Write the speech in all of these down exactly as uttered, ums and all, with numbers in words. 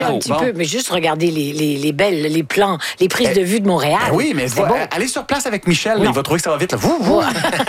Un petit bon. peu, mais juste regarder les, les, les belles, les plans, les prises eh, de vue de Montréal. Ben oui, mais va, bon. allez sur place avec Michel, là, il va trouver que ça va vite. Là. Vous, vous.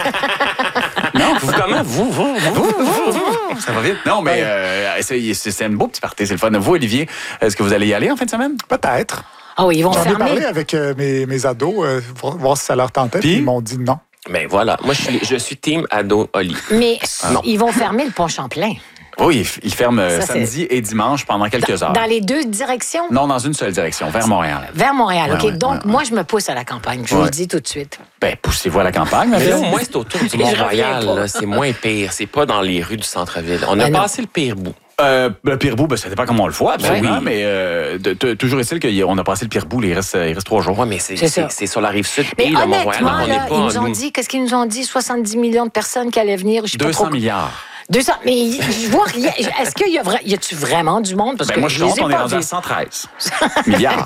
Non, vous comment? Vous, vous, vous, vous, vous, vous. Ça va vite. Non, mais euh, c'est, c'est un beau petit party, c'est le fun. Vous, Olivier, est-ce que vous allez y aller en fin de semaine? Peut-être. Ah oui, ils vont J'en fermer. ai parlé avec euh, mes, mes ados, euh, voir si ça leur tentait, puis ils m'ont dit non. Ben voilà, moi je suis, je suis team ado Oli. Mais ah, ils vont fermer le pont Champlain. Oui, ils ferment ça, samedi c'est... et dimanche pendant quelques dans, heures. Dans les deux directions? Non, dans une seule direction, vers Montréal. Vers Montréal, ouais, OK. Ouais, Donc, ouais, moi, ouais. je me pousse à la campagne. Je ouais. vous le dis tout de suite. Ben, poussez-vous à la campagne. Mais là, au moins, c'est autour du Mont-Royal. C'est moins pire. C'est pas dans les rues du centre-ville. On a ben passé non. le pire bout. Euh, le pire bout, ben, ça dépend comment on le voit, absolument, oui. mais euh, de, de, toujours est-il qu'on a passé le pire bout, il reste, il reste trois jours. Oui, mais c'est, c'est, c'est, c'est sur la rive sud mais et le Mont-Royal. On là, pas, ils nous ont nous... dit, qu'est-ce qu'ils nous ont dit? soixante-dix millions de personnes qui allaient venir. Je sais deux cents pas trop... milliards. deux cents, mais je vois rien. Est-ce qu'il y a, vra... y a-tu vraiment du monde? Parce ben que moi, je compte, on est rendu à cent treize milliards.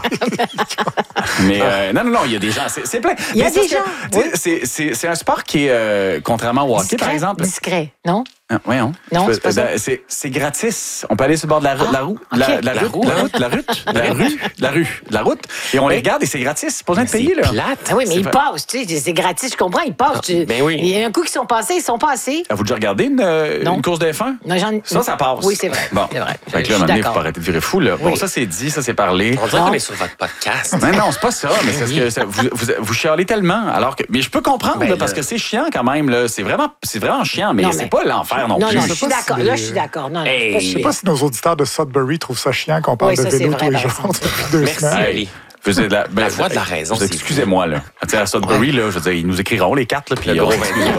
Mais euh, non, non, non, il y a des gens, c'est, c'est plein. Il y a des gens. Que, oui. c'est, c'est, c'est un sport qui est, euh, contrairement au hockey, discret, par exemple. Discret, non? Ah, oui, non. Non, c'est pas ça. C'est, c'est gratis. On peut aller sur le bord de la, ah, la roue, okay. la, la, la, route, la route, la route, la rue, la rue, la route. Et on les regarde et c'est gratis. C'est pas besoin de payer, là. Plate. Ah oui, mais c'est ils pas... passent, tu sais. C'est gratis, je comprends, ils passent. Ah, tu... Ben oui. Il y a un coup qui sont passés, ils sont passés. Avez-vous déjà regardé une, une course de F un? Non, j'en... Ça, ça passe. Oui, c'est vrai. Bon. C'est vrai. Fait que là, maintenant, il faut pas arrêter de virer fou, là. Bon, oui. ça, c'est dit, ça, c'est parlé. On dirait qu'on est sur votre podcast. Non, non, c'est pas ça, mais c'est parce que ça, vous, vous, vous chialez tellement. Alors que, mais je peux comprendre, ben, là, parce que c'est chiant quand même, là. C'est vraiment, c'est vraiment chiant, mais, non, mais... c'est pas l'enfer non, non plus. Non, non, je suis d'accord. Là, je suis d'accord. Non, non, hey. Je sais pas si nos auditeurs de Sudbury trouvent ça chiant qu'on parle oui, de vélo tous les jours depuis deux Merci, semaines. Ali. Vous êtes la, ben, la voix de la raison. Vous, excusez-moi, là. À Sudbury, là, je veux dire, ils nous écriront les quatre, là, puis le gros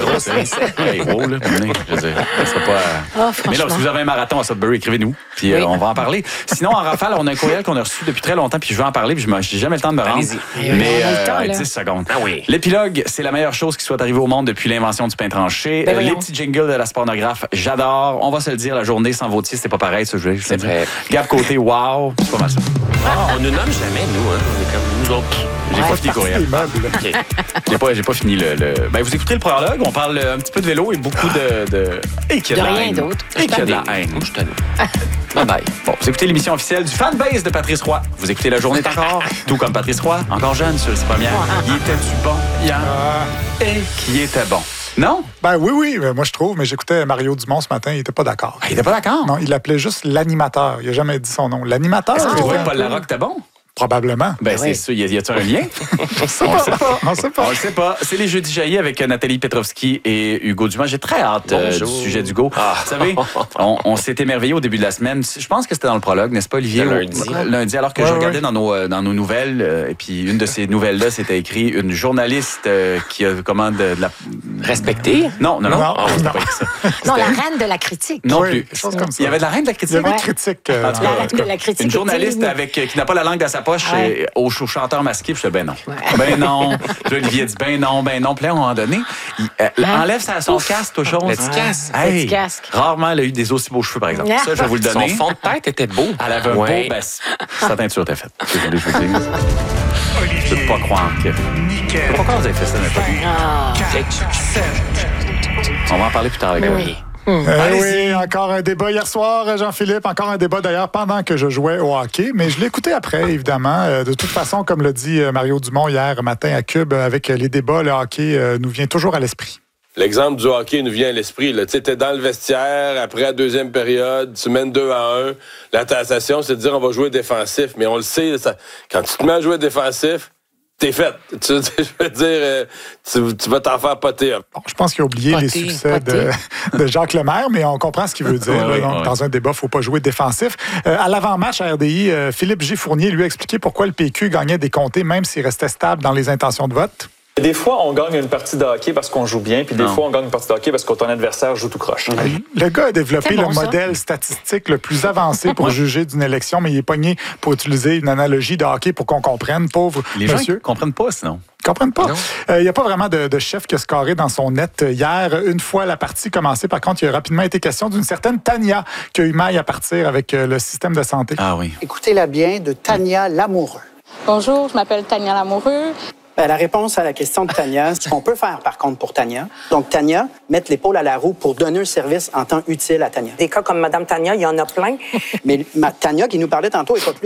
héros, là. Je veux dire, ça sera pas. Oh, mais là, si vous avez un marathon à Sudbury, écrivez-nous, puis oui. euh, on va en parler. Sinon, en rafale, on a un courriel qu'on a reçu depuis très longtemps, puis je veux en parler, puis je n'ai jamais le temps de me rendre. Allez-y. Mais euh, temps, dix secondes. Ah oui. L'épilogue, c'est la meilleure chose qui soit arrivée au monde depuis l'invention du pain tranché. Ben les petits jingles de la spornographe, j'adore. On va se le dire, la journée sans Vautier, c'est pas pareil, ce jeu. C'est vrai. Gab Côté, wow, c'est pas mal ça. Ah, on nous nomme jamais, nous, hein. On est comme nous autres. J'ai ouais, pas fini le courriel. Okay. J'ai pas, j'ai pas fini le, le... Ben, vous écoutez le prologue, on parle un petit peu de vélo et beaucoup de... de... Et qu'il y a de, de la rien haine. d'autre. Et qu'il y a de la haine. Moi, je t'aime. Bye bye. Bon, vous écoutez l'émission officielle du fanbase de Patrice Roy. Vous écoutez La Journée encore, tout comme Patrice Roy, encore jeune sur les premières. Il était du bon hier et qui était bon. Non? Ben oui, oui, moi je trouve, mais j'écoutais Mario Dumont ce matin, il était pas d'accord. Ah, il était pas d'accord? Non, il l'appelait juste l'animateur. Il a jamais dit son nom. L'animateur. Est-ce que tu trouvais que Paul Larocque était bon? Probablement. Ben, ben c'est oui. ça. Y, y a-t-il un lien? On ne sait pas. On sait pas. On le sait pas. C'est les Jeudis jaillis avec Nathalie Petrovski et Hugo Dumas. J'ai très hâte euh, du sujet d'Hugo. Ah. Vous savez, on, on s'est émerveillé au début de la semaine. Je pense que c'était dans le prologue, n'est-ce pas, Olivier? Le lundi. Au, lundi, alors que ouais, je regardais ouais. dans, nos, dans nos nouvelles. Euh, et puis, une de ces nouvelles-là, c'était écrit une journaliste euh, qui a comment de, de la... Respectée? Non, non, non. Non, oh, non. Pas ça. Non, la reine de la critique. Non oui, plus. Chose comme ça. Il y avait de la reine de la critique? Il y avait ouais. critique. Euh, la reine de la critique. Une journaliste avec, qui n'a pas la langue dans sa poche ouais. et, au chanteur masqué, puis je dis ben non. Ouais. Ben non. Puis Olivier dit ben non, ben non. Puis là, à un moment donné, il euh, hein? enlève sa, son Ouf. casque, autre chose. Le petit casque. Hey, le petit casque. Rarement, elle a eu des aussi beaux cheveux, par exemple. Ça, je vais vous le donner. Son fond de tête était beau. Elle avait un ouais. beau, ben, sa teinture était faite. Je voulais je vous dire. Je peux pas croire que... Nickel. Pourquoi vous avez fait ça, n'importe ah. On va en parler plus tard avec oui. Mmh. Euh, oui, encore un débat hier soir, Jean-Philippe. Encore un débat d'ailleurs pendant que je jouais au hockey. Mais je l'ai écouté après, évidemment. Euh, de toute façon, comme l'a dit Mario Dumont hier matin à Cube, avec les débats, le hockey euh, nous vient toujours à l'esprit. L'exemple du hockey nous vient à l'esprit. Tu sais, t'es dans le vestiaire, après la deuxième période, tu mènes deux à un. La tentation, c'est de dire on va jouer défensif. Mais on le sait, ça, quand tu te mets à jouer défensif, t'es fait. Tu, je veux dire, euh, tu, tu vas t'en faire poter. Bon, je pense qu'il a oublié poté, les succès de, de Jacques Lemaire, mais on comprend ce qu'il veut dire. Ouais, là, donc, ouais. Dans un débat, il ne faut pas jouer défensif. Euh, à l'avant-match à R D I, euh, Philippe G. Fournier lui a expliqué pourquoi le P Q gagnait des comtés, même s'il restait stable dans les intentions de vote. Des fois, on gagne une partie de hockey parce qu'on joue bien, puis des non. fois, on gagne une partie de hockey parce que ton adversaire joue tout croche. Mm-hmm. Le gars a développé bon, le ça. modèle statistique le plus avancé pour juger d'une élection, mais il est pogné pour utiliser une analogie de hockey pour qu'on comprenne. Pauvre Les monsieur. gens ne comprennent pas, sinon. Ils comprennent pas. Il n'y euh, a pas vraiment de, de chef qui a scoré dans son net hier. Une fois la partie commencée, par contre, il a rapidement été question d'une certaine Tania qui a eu maille à partir avec euh, le système de santé. Ah oui. Écoutez-la bien, de Tania Lamoureux. Bonjour, je m'appelle Tania Lamoureux. Ben, la réponse à la question de Tania, ce qu'on peut faire, par contre, pour Tania. Donc, Tania, mettre l'épaule à la roue pour donner un service en temps utile à Tania. Des cas comme Mme Tania, il y en a plein. Mais ma, Tania, qui nous parlait tantôt, n'est pas plus